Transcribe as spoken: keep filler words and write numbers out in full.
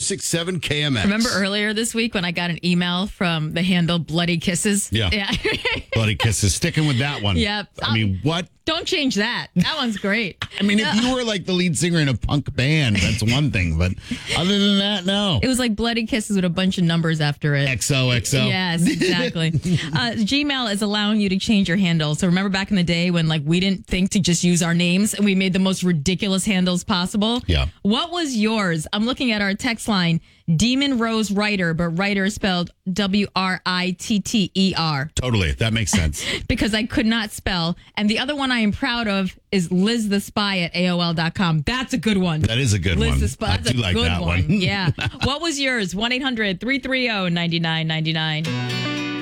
six seven K M X. Remember earlier this week when I got an email from the handle Bloody Kisses? Yeah. Yeah. Bloody Kisses. Sticking with that one. Yep. I mean, what? Don't change that. That one's great. I mean, if you were like the lead singer in a punk band, that's one thing. But other than that, no. It was like Bloody Kisses with a bunch of numbers after it. X O X O. Yes, exactly. uh, Gmail is allowing you to change your handle. So remember back in the day when like we didn't think to just use our names and we made the most ridiculous handles possible? Yeah. What was yours? I'm looking at our text line. Demon Rose Writer, but writer is spelled W R I T T E R. Totally. That makes sense. Because I could not spell. And the other one I am proud of is Liz the Spy at A O L dot com. That's a good one. That is a good Liz one. the Spy. I That's do a like good that one. one. Yeah. What was yours? one eight hundred three three zero nine nine nine nine.